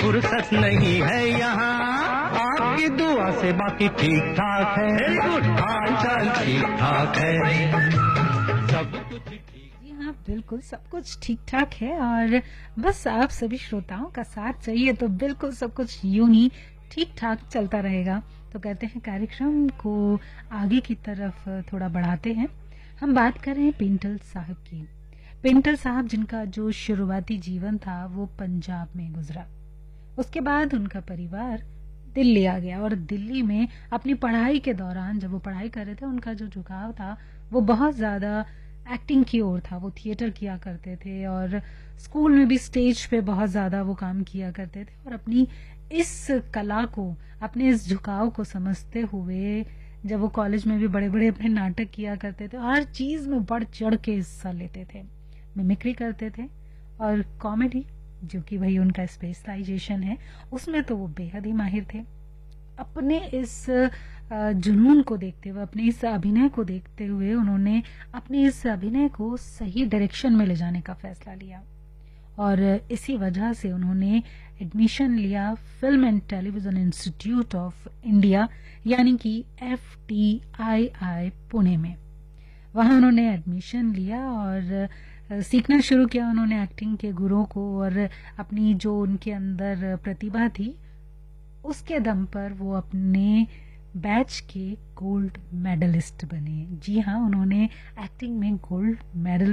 फुर्सत नहीं है यहाँ, आपकी दुआ से बाकी ठीक ठाक है। वेरी गुड, हाल चाल ठीक ठाक है, सब कुछ ठीक। जी हाँ, बिल्कुल सब कुछ ठीक ठाक है और बस आप सभी श्रोताओं का साथ चाहिए तो बिल्कुल सब कुछ यूं ही ठीक ठाक चलता रहेगा। तो कहते हैं कार्यक्रम को आगे की तरफ थोड़ा बढ़ाते हैं। हम बात कर रहे हैं पेंटल साहब की। पेंटल साहब जिनका जो शुरुआती जीवन था वो पंजाब में गुजरा। उसके बाद उनका परिवार दिल्ली आ गया और दिल्ली में अपनी पढ़ाई के दौरान जब वो पढ़ाई कर रहे थे उनका जो झुकाव था वो बहुत ज्यादा एक्टिंग की ओर था। वो थिएटर किया करते थे और स्कूल में भी स्टेज पे बहुत ज्यादा वो काम किया करते थे और अपनी इस कला को, अपने इस झुकाव को समझते हुए जब वो कॉलेज में भी बड़े बड़े अपने नाटक किया करते थे, हर चीज में बढ़ चढ़ के हिस्सा लेते थे, मिमिक्री करते थे और कॉमेडी जो कि वही उनका स्पेशलाइजेशन है उसमें तो वो बेहद ही माहिर थे। अपने इस जुनून को देखते हुए, अपने इस अभिनय को देखते हुए उन्होंने अपने इस अभिनय को सही डायरेक्शन में ले जाने का फैसला लिया और इसी वजह से उन्होंने एडमिशन लिया film and television institute of India यानी कि FTII पुणे में। वहां उन्होंने एडमिशन लिया और सीखना शुरू किया उन्होंने एक्टिंग के गुरुओं को और अपनी जो उनके अंदर प्रतिभा थी उसके दम पर वो अपने बैच के गोल्ड मेडलिस्ट बने। जी हाँ, उन्होंने एक्टिंग में गोल्ड मेडल